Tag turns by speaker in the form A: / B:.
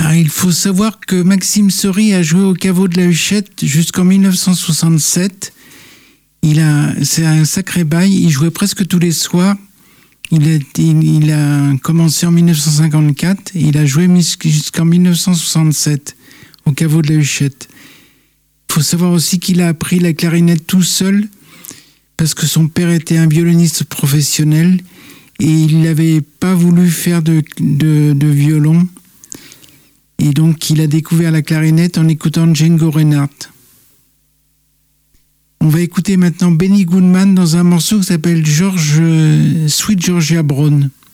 A: Alors, il faut savoir que Maxime Saury a joué au caveau de la Huchette jusqu'en 1967. C'est un sacré bail. Il jouait presque tous les soirs. Il a commencé en 1954 et il a joué jusqu'en 1967 au caveau de la Huchette. Il faut savoir aussi qu'il a appris la clarinette tout seul parce que son père était un violoniste professionnel et il n'avait pas voulu faire de violon. Et donc, il a découvert la clarinette en écoutant Django Reinhardt. On va écouter maintenant Benny Goodman dans un morceau qui s'appelle Sweet Georgia Brown.